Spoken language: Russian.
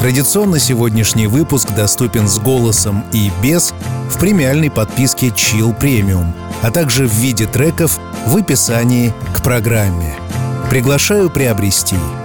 Традиционно сегодняшний выпуск доступен с голосом и без в премиальной подписке Chill Premium, а также в виде треков в описании к программе. Приглашаю приобрести.